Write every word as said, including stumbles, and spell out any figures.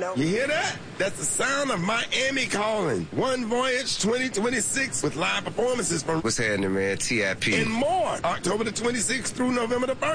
know. You hear that? That's the sound of Miami calling. One Voyage twenty twenty-six with live performances from What's happening, man? T I P and more. October the twenty-sixth through November the first.